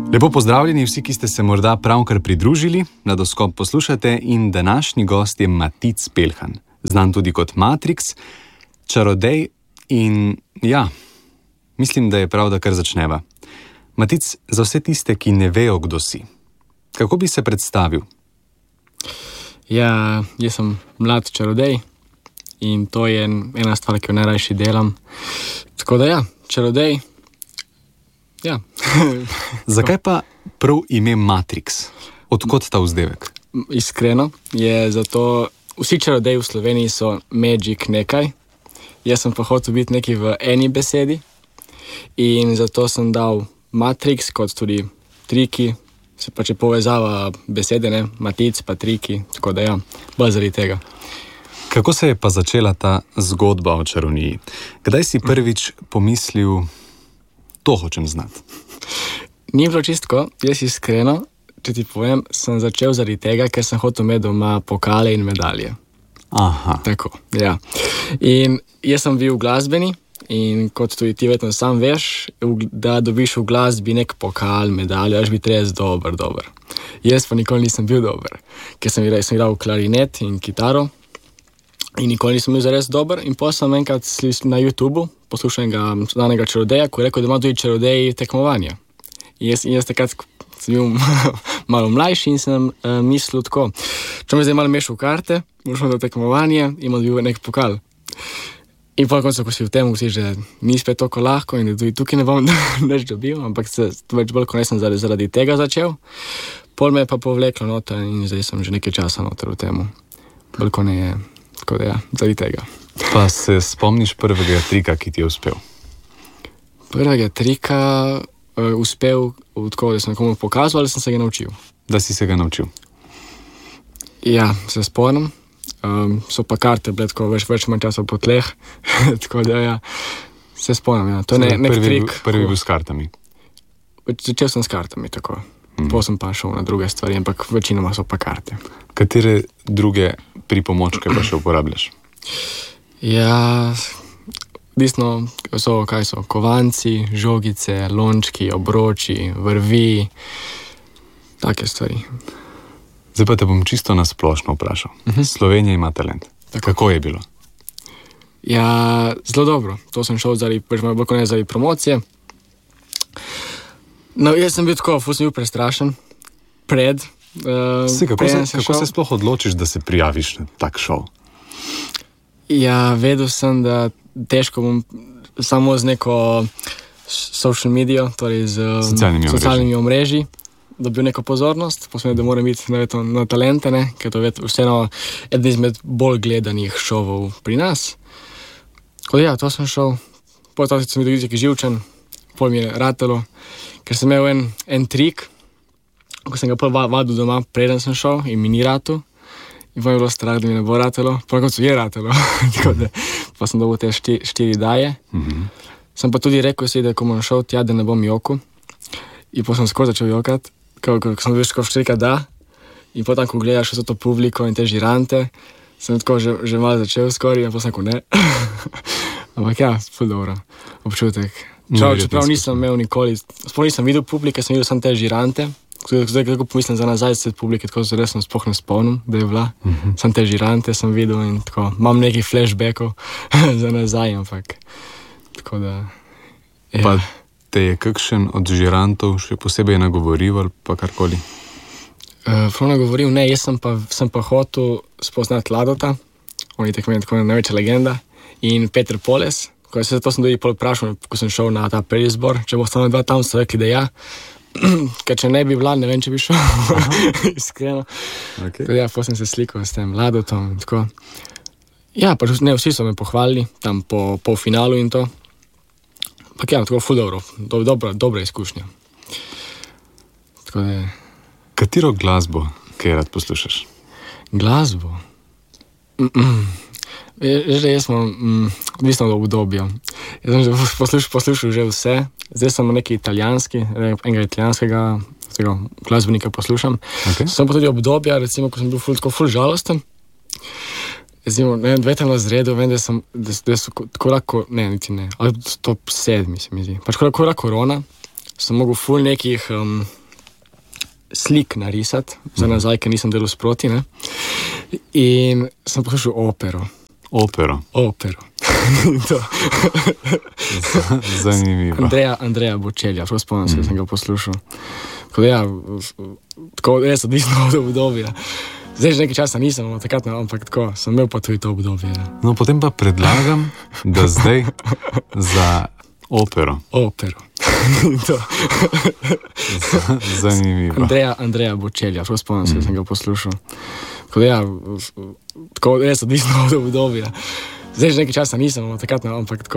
Lepo pozdravljeni vsi, ki ste se morda pravkar pridružili. Mladoskop poslušate in današnji gost je Matic Peljhan, znan tudi kot Matrix, čarodej in ja, mislim, da je prav, da kar začneva. Matic, za vse tiste, ki ne vejo, kdo si, kako bi se predstavil? Ja, jaz sem mlad čarodej in to je ena stvar, ki jo najrajši delam. Tako da ja, čarodej. Ja. Zakaj pa prav ime Matrix? Odkot ta vzdevek? Iskreno je zato, vsi čarodeji v Sloveniji so magic nekaj. Jaz sem pa hotel biti nekaj v eni besedi in zato sem dal Matrix kot tudi triki, se pa če povezava besede, ne, Matic pa triki, tako da ja, bolj zaradi tega. Kako se je pa začela ta zgodba o čarovniji? Kdaj si prvič pomislil, to hočem znati? Ni bilo čistko, jaz iskreno, če ti povem, sem začel zaradi tega, ker sem hotel imeti doma pokale in medalje. Aha. Tako, ja. In jaz sem bil glasbeni in kot tudi ti vedno sam veš, da dobiš v glasbi nek pokal, medaljo, až biti res dober. Jaz pa nikoli nisem bil dober, ker sem igral klarinet in kitaro in nikoli nisem bil zares dober in potem sem enkrat na YouTubeu poslušal enega znanega čarodeja, ko je rekel, da ima tudi čarodeji tekmovanja. In jaz takrat sem bil malo mlajši in sem mislil tako, če me zdaj malo mešal karte, moram do tekmovanja in imam bil nek pokal. In po koncu, ko si v tem, si že ni spet toliko lahko in tudi tukaj ne bom nič dobil, ampak več bolj, ko ne sem zaradi tega začel. Pol me je pa povleklo noter in zdaj sem že nekaj časa noter v temu. Bolj, ko ne je, tako da ja, zaradi tega. Pa se spomniš prvega trika, ki ti je uspel? Prvega trika uspel tako, da sem komu pokazal, ali sem se ga naučil. Da si se ga naučil? Ja, se spomnim. So pa karte bile tako več manj časa po tleh, tako da ja, se spomnim. Ja. To je nek trik. Prvi bil s kartami? Začel sem s kartami, tako. Potem sem pa šel na druge stvari, ampak večinoma so pa karte. Katere druge pripomočke pa še uporabljaš? Ja, odvisno so, kaj so, kovanci, žogice, lončki, obroči, vrvi, take stvari. Zdaj pa te bom čisto nasplošno vprašal. Slovenija ima talent. Kako je bilo? Ja, zelo dobro. To sem šel zaradi promocije. No, jaz sem bil tako, sem bil prestrašen pred. Kako se sploh odločiš, da se prijaviš na tak šov? Ja, vedel sem, da težko bom samo z neko social medijo, torej z socialnimi omrežji, dobil neko pozornost, posebej, da moram biti na talente, ne, ker to je vseeno eden izmed bolj gledanih šovov pri nas. Tako da ja, to sem šel, potem sem bil tudi živčen, pol mi je ratalo, ker sem imel en trik, ko sem ga prv vadil doma, preden sem šel in mi ni ratal, in pa je bilo strah, da mi ne bo ratalo, pa na koncu je ratalo, tako da pa sem dobil te 4 daje. Sem pa tudi rekel si, da ko bom šel tja, da ne bom jokal, in pa sem skoro začel jokati, ko sem veš, ko vštrika da, in potem, ko gledaš vso to publiko in te žirante, sem tako že malo začel skoraj, in pa sem tako ne. Ampak ja, ful dobro, občutek. Čeprav nisem imel nikoli, sploh nisem videl publike, sem videl samo te žirante, zdaj kako pomislim za nazaj sred publike, tako zelo sem sploh ne spomnim, da je bila. Sam te žirante sem videl in tako, imam nekaj flashbackov za nazaj, ampak tako da ja. Pa te je kakšen od žirantov še posebej nagovoril ali pa karkoli? Prav nagovoril, ne, jaz sem pa hotel spoznati Ladota, on je tako največja legenda, in Peter Poles, to sem tudi vprašal, ko sem šel na ta prvi izbor, če bo ostalo 2 tam, so rekli, da ja, ker če ne bi bila, ne vem, če bi šel, iskreno. Okay. Ja, potem sem se slikal s tem Ladotom, tako. Ja, pa ne, vsi so me pohvalili, tam po finalu in to. Ampak ja, tako ful dobra izkušnja. Tako da je. Katero glasbo, kaj rad poslušaš? Glasbo? Jaz sem odvisno od obdobja. Jaz sem poslušal že vse. Zdaj sem nekaj italijanski, enega italijanskega glasbenika poslušam. Okay. Sem pa tudi obdobja, recimo, ko sem bil ful žalosten. Recimo, v 9. razredu vem, da so tako lahko, niti ne, ali top 7, se mi zdi. Pač ko korona, sem mogel ful nekih slik narisati, za nazaj, ker nisem delal sproti, ne? In sem poslušal opero. Opero? Opero. Zanimivo. Andreja Bocellia, prav spomnim se, sem ga poslušal. Tako res odvisno od obdobja. Zdaj že nekaj časa nisem, takrat, ampak tako, sem imel pa tudi to obdobje. No, potem pa predlagam, da zdaj za opero. Opero. Zanimivo. Andreja Bocellia, prav spomnim se, sem ga poslušal. Tako res odvisno od obdobja. Zdaj že nekaj časa nisem, takrat, ampak tako.